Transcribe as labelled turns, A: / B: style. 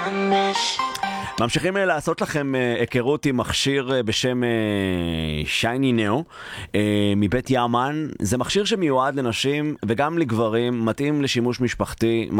A: ממשיכים לעשות לכם היכרות עם מכשיר בשם שייני נאו מבית יאמן. זה מכשיר שמיועד לנשים וגם לגברים, מתאים לשימוש משפחתי,